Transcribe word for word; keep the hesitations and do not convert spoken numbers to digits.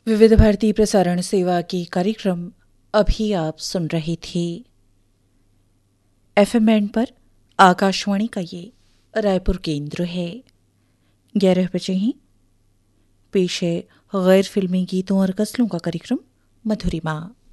विविध भारती प्रसारण सेवा की कार्यक्रम अभी आप सुन रहे थे। एफएम बैंड पर आकाशवाणी का ये रायपुर केंद्र है। ग्यारह बजे ही पेश है गैर फिल्मी गीतों और गज़लों का कार्यक्रम मधुरिमा।